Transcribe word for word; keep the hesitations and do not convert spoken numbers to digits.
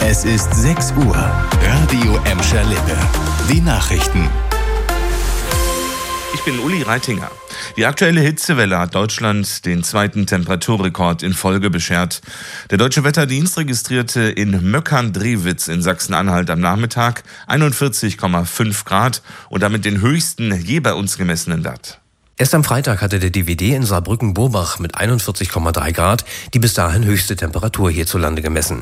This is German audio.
Es ist sechs Uhr. Radio Emscher Lippe. Die Nachrichten. Ich bin Uli Reitinger. Die aktuelle Hitzewelle hat Deutschland den zweiten Temperaturrekord in Folge beschert. Der Deutsche Wetterdienst registrierte in Möckern-Drewitz in Sachsen-Anhalt am Nachmittag einundvierzig Komma fünf Grad und damit den höchsten je bei uns gemessenen Wert. Erst am Freitag hatte der D W D in Saarbrücken-Burbach mit einundvierzig Komma drei Grad die bis dahin höchste Temperatur hierzulande gemessen.